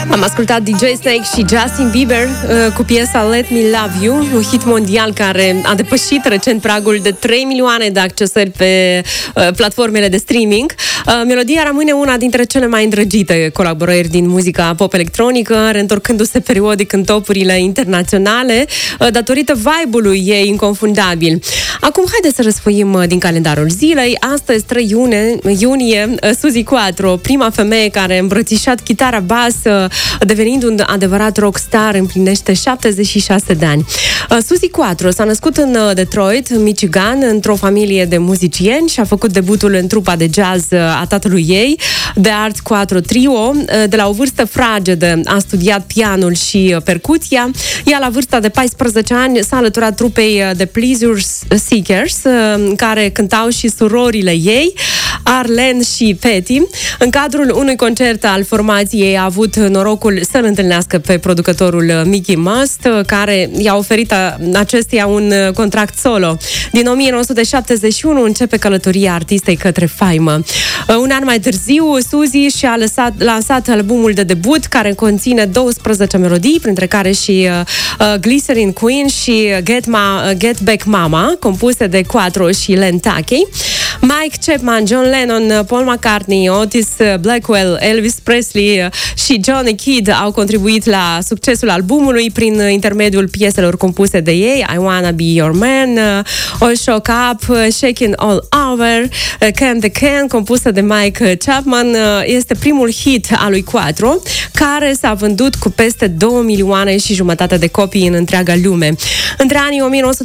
Am ascultat DJ Snake și Justin Bieber cu piesa Let Me Love You, un hit mondial care a depășit recent pragul de 3 milioane de accesări pe platformele de streaming. Melodia rămâne una dintre cele mai îndrăgite colaborări din muzica pop-electronică, reîntorcându-se periodic în topurile internaționale, datorită vibe-ului ei inconfundabil. Acum, haideți să răsfoim din calendarul zilei. Astăzi, 3 iunie, Suzy Quatro, prima femeie care a îmbrățișat chitara bas, devenind un adevărat rockstar, împlinește 76 de ani. Suzy Quatro s-a născut în Detroit, Michigan, într-o familie de muzicieni și a făcut debutul în trupa de jazz a tatălui ei, The Art Quatro Trio. De la o vârstă fragedă a studiat pianul și percuția. Ea, la vârsta de 14 ani, s-a alăturat trupei The Pleasure Seekers, care cântau și surorile ei, Arlene și Patty. În cadrul unui concert al formației a avut norocul să-l întâlnească pe producătorul Mickey Must, care i-a oferit acestuia un contract solo. Din 1971 începe călătoria artistei către faimă. Un an mai târziu, Suzy și-a lansat albumul de debut, care conține 12 melodii, printre care și Glycerin Queen și Get Back Mama, compuse de Quatro și Len Takei. Mike Chapman, John Lennon, Paul McCartney, Otis Blackwell, Elvis Presley și Johnny Kidd au contribuit la succesul albumului prin intermediul pieselor compuse de ei, I Wanna Be Your Man, All Shook Up, Shakin' All Over, Can the Can, compusă de Mike Chapman, este primul hit al lui Quatro, care s-a vândut cu peste 2 milioane și jumătate de copii în întreaga lume. Între anii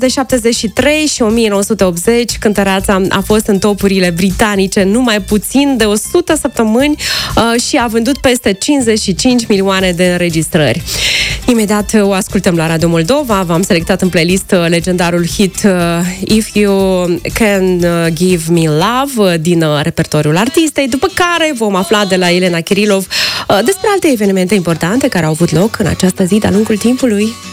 1973 și 1980, cântăreața a fost în topurile britanice numai puțin de 100 săptămâni și a vândut peste 55 milioane de înregistrări. Imediat o ascultăm la Radio Moldova. V-am selectat în playlist legendarul hit If You Can Give Me Love din repertoriul artistei, după care vom afla de la Elena Kirilov despre alte evenimente importante care au avut loc în această zi de-a lungul timpului.